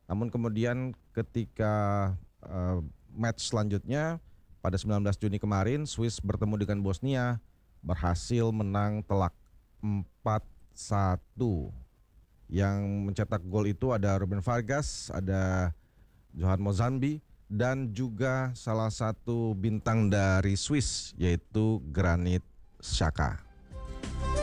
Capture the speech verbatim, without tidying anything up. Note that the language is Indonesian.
Namun kemudian ketika uh, match selanjutnya pada sembilan belas Juni kemarin, Swiss bertemu dengan Bosnia, berhasil menang telak empat satu. Yang mencetak gol itu ada Ruben Vargas, ada Johan Mozambi, dan juga salah satu bintang dari Swiss yaitu Granit Xhaka.